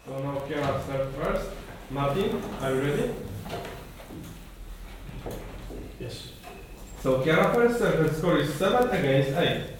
So now Kiara serve first. Martin, are you ready? Yes. So Kiara first serve, her score is 7 against 8.